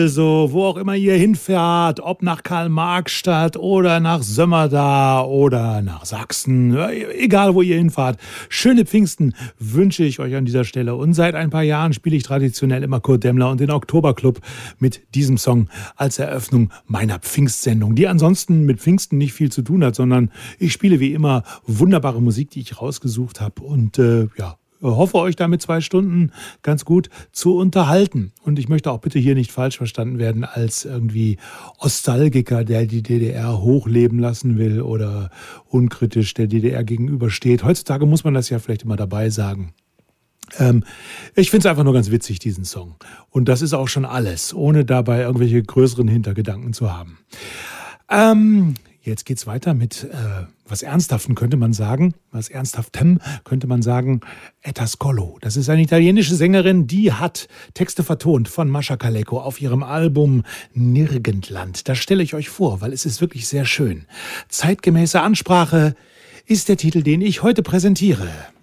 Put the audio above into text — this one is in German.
Also, wo auch immer ihr hinfährt, ob nach Karl-Marx-Stadt oder nach Sömmerda oder nach Sachsen, egal wo ihr hinfahrt. Schöne Pfingsten wünsche ich euch an dieser Stelle. Und seit ein paar Jahren spiele ich traditionell immer Kurt Demmler und den Oktoberclub mit diesem Song als Eröffnung meiner Pfingstsendung, die ansonsten mit Pfingsten nicht viel zu tun hat, sondern ich spiele wie immer wunderbare Musik, die ich rausgesucht habe und hoffe, euch damit 2 Stunden ganz gut zu unterhalten. Und ich möchte auch bitte hier nicht falsch verstanden werden als irgendwie Nostalgiker, der die DDR hochleben lassen will oder unkritisch der DDR gegenübersteht. Heutzutage muss man das ja vielleicht immer dabei sagen. Ich finde es einfach nur ganz witzig, diesen Song. Und das ist auch schon alles, ohne dabei irgendwelche größeren Hintergedanken zu haben. Jetzt geht's weiter mit was Ernsthaftem, könnte man sagen. Was Ernsthaftem könnte man sagen. Etta Scolo. Das ist eine italienische Sängerin, die hat Texte vertont von Mascha Kaleko auf ihrem Album Nirgendland. Das stelle ich euch vor, weil es ist wirklich sehr schön. Zeitgemäße Ansprache ist der Titel, den ich heute präsentiere.